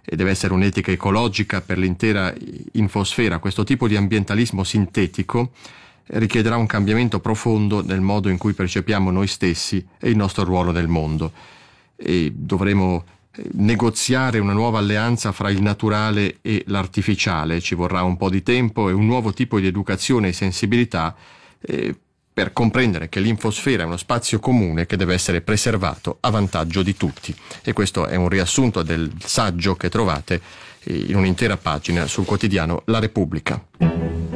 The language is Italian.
e deve essere un'etica ecologica per l'intera infosfera. Questo tipo di ambientalismo sintetico richiederà un cambiamento profondo nel modo in cui percepiamo noi stessi e il nostro ruolo nel mondo, e dovremo negoziare una nuova alleanza fra il naturale e l'artificiale. Ci vorrà un po' di tempo e un nuovo tipo di educazione e sensibilità per comprendere che l'infosfera è uno spazio comune che deve essere preservato a vantaggio di tutti. E questo è un riassunto del saggio che trovate in un'intera pagina sul quotidiano La Repubblica.